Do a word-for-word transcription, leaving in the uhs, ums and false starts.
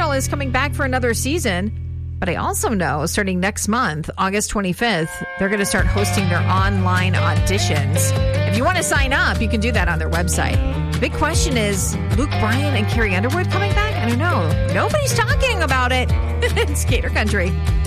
L is coming back for another season. But I also know starting next month, August twenty-fifth, they're going to start hosting their online auditions. If you want to sign up, you can do that on their website. The big question is, Luke Bryan and Carrie Underwood coming back? I don't know. Nobody's talking about it. It's Gator Country.